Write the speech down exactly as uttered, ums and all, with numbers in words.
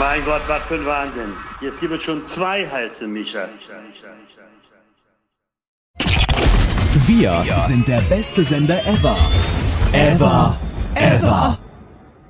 Mein Gott, was für ein Wahnsinn. Jetzt gibt es schon zwei heiße Mischer. Wir sind der beste Sender ever. Ever. Ever.